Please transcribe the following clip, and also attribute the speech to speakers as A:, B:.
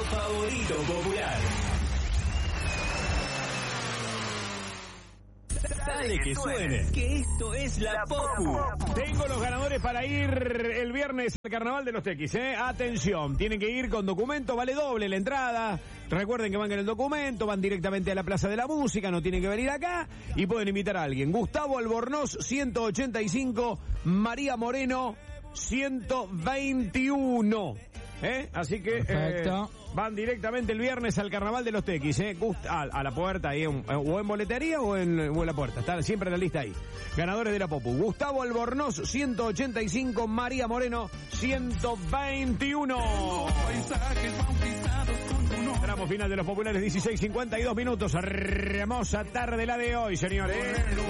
A: favorito popular. Dale que suene, que esto es la Popu.
B: Tengo los ganadores para ir el viernes al Carnaval de los Tequis, Atención, tienen que ir con documento, vale doble la entrada. Recuerden que van con el documento, van directamente a la Plaza de la Música, no tienen que venir acá y pueden invitar a alguien. Gustavo Albornoz, 185, María Moreno, 121. Así que van directamente el viernes al Carnaval de los Tequis, a la puerta ahí, o en boletería o en la puerta, está siempre en la lista ahí. Ganadores de la Popu: Gustavo Albornoz, 185, María Moreno, 121. Tramo final de los populares, 16:52 minutos. Hermosa tarde la de hoy, señores.